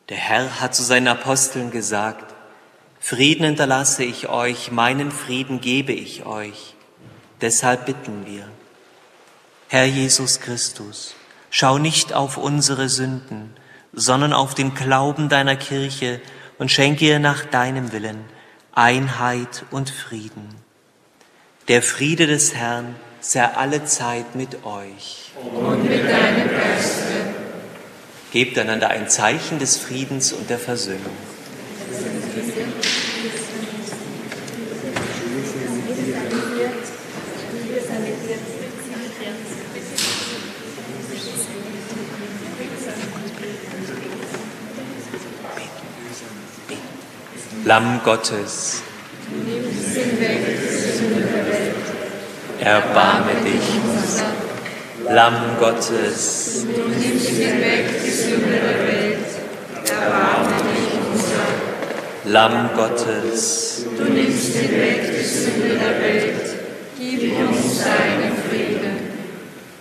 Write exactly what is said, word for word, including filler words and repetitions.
Der Herr hat zu seinen Aposteln gesagt: Frieden hinterlasse ich euch, meinen Frieden gebe ich euch. Deshalb bitten wir. Herr Jesus Christus, schau nicht auf unsere Sünden, sondern auf den Glauben deiner Kirche und schenke ihr nach deinem Willen Einheit und Frieden. Der Friede des Herrn sei allezeit mit euch. Und mit deinem Geiste. Gebt einander ein Zeichen des Friedens und der Versöhnung. Lamm Gottes, Du nimmst hinweg die Sünde der Welt. erbarme dich unser. Lamm Gottes, Du nimmst hinweg die Sünde der Welt. Erbarme dich unser. Lamm Gottes, Du nimmst hinweg die Sünde der Welt. Gib uns deinen Frieden.